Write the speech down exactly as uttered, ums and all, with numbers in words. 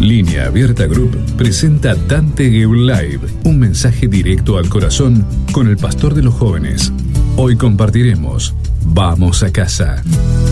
Línea Abierta Group presenta Dante Geul Live, un mensaje directo al corazón con el pastor de los jóvenes. Hoy compartiremos Vamos a casa.